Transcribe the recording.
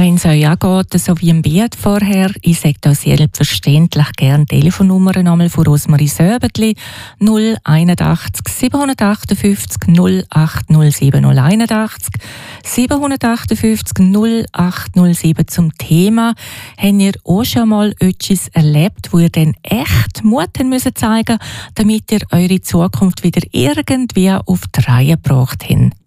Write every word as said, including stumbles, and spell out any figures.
Wenn es euch angeht, so wie im Beat vorher, ich sage da selbstverständlich gerne die Telefonnummer einmal von Rosmarie Söbertli null einundachtzig siebenhundertachtundfünfzig null acht null sieben null einundachtzig siebenhundertachtundfünfzig null acht null sieben zum Thema. Habt ihr auch schon mal etwas erlebt, wo ihr dann echt Mut haben müssen zeigen, damit ihr eure Zukunft wieder irgendwie auf die Reihe gebracht habt?